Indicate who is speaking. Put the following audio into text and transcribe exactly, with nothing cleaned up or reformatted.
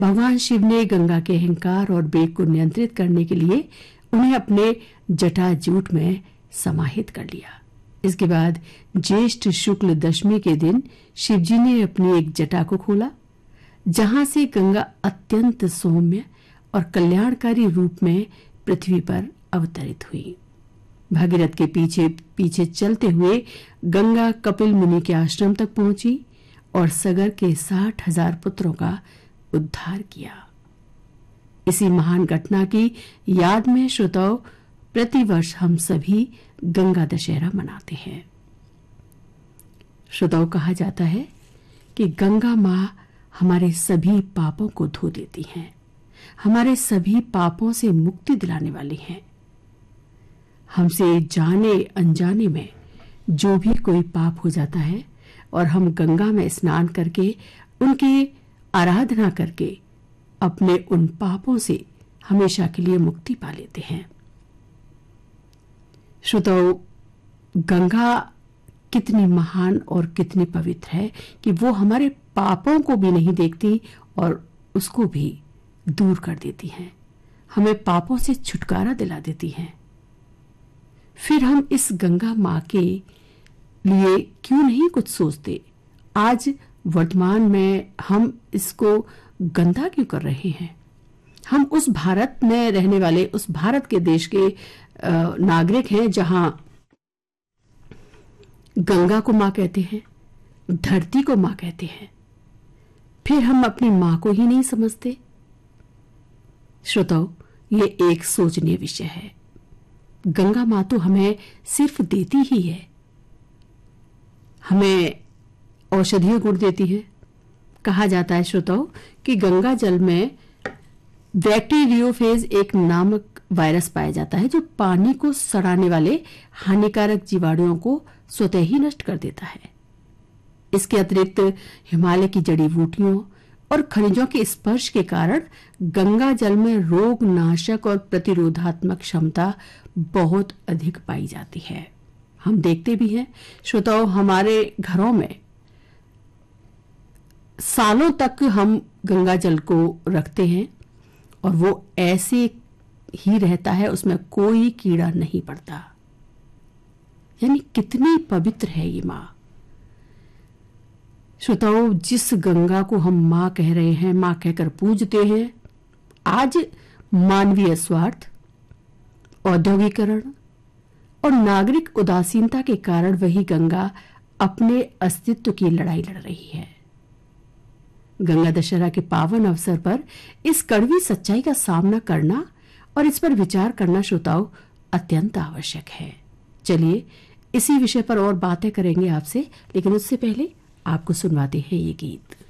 Speaker 1: भगवान शिव ने गंगा के अहंकार और वेग को नियंत्रित करने के लिए उन्हें अपने जटाजूट में समाहित कर लिया। इसके बाद ज्येष्ठ शुक्ल दशमी के दिन शिवजी ने अपनी एक जटा को खोला, जहां से गंगा अत्यंत सौम्य और कल्याणकारी रूप में पृथ्वी पर अवतरित हुई। भागीरथ के पीछे पीछे चलते हुए गंगा कपिल मुनि के आश्रम तक पहुंची और सगर के साठ हजार पुत्रों का उद्धार किया। इसी महान घटना की याद में श्रोताओं प्रतिवर्ष हम सभी गंगा दशहरा मनाते हैं। श्रोताओं, कहा जाता है कि गंगा मां हमारे सभी पापों को धो देती हैं, हमारे सभी पापों से मुक्ति दिलाने वाली हैं। हमसे जाने अनजाने में जो भी कोई पाप हो जाता है और हम गंगा में स्नान करके उनकी आराधना करके अपने उन पापों से हमेशा के लिए मुक्ति पा लेते हैं। श्रोताओं, गंगा कितनी महान और कितनी पवित्र है कि वो हमारे पापों को भी नहीं देखती और उसको भी दूर कर देती हैं, हमें पापों से छुटकारा दिला देती हैं। फिर हम इस गंगा मां के लिए क्यों नहीं कुछ सोचते? आज वर्तमान में हम इसको गंदा क्यों कर रहे हैं? हम उस भारत में रहने वाले, उस भारत के देश के नागरिक हैं जहां गंगा को मां कहते हैं, धरती को मां कहते हैं, फिर हम अपनी मां को ही नहीं समझते। श्रोताओं, ये एक सोचनीय विषय है। गंगा मां तो हमें सिर्फ देती ही है, हमें औषधीय गुण देती है। कहा जाता है श्रोताओं कि गंगा जल में बैक्टीरियोफेज एक नामक वायरस पाया जाता है जो पानी को सड़ाने वाले हानिकारक जीवाणुओं को स्वतः ही नष्ट कर देता है। इसके अतिरिक्त हिमालय की जड़ी बूटियों और खनिजों के स्पर्श के कारण गंगा जल में रोग नाशक और प्रतिरोधात्मक क्षमता बहुत अधिक पाई जाती है। हम देखते भी हैं श्रोताओं, हमारे घरों में सालों तक हम गंगा जल को रखते हैं और वो ऐसे ही रहता है, उसमें कोई कीड़ा नहीं पड़ता। यानी कितनी पवित्र है ये मां। श्रोताओं, जिस गंगा को हम मां कह रहे हैं, मां कहकर पूजते हैं, आज मानवीय स्वार्थ, औद्योगिकरण और नागरिक उदासीनता के कारण वही गंगा अपने अस्तित्व की लड़ाई लड़ रही है। गंगा दशहरा के पावन अवसर पर इस कड़वी सच्चाई का सामना करना और इस पर विचार करना श्रोताओं अत्यंत आवश्यक है। चलिए इसी विषय पर और बातें करेंगे आपसे, लेकिन उससे पहले आपको सुनवाते हैं ये गीत।